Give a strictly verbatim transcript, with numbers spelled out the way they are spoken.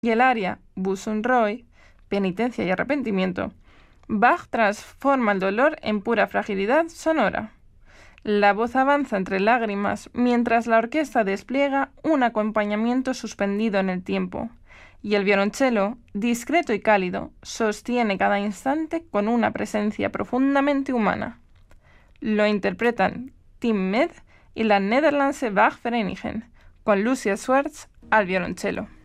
y el aria Busunroy, penitencia y arrepentimiento, Bach transforma el dolor en pura fragilidad sonora. La voz avanza entre lágrimas mientras la orquesta despliega un acompañamiento suspendido en el tiempo, y el violonchelo, discreto y cálido, sostiene cada instante con una presencia profundamente humana. Lo interpretan Tim Med y la Nederlandse Bachvereniging, con Lucia Swartz al violonchelo.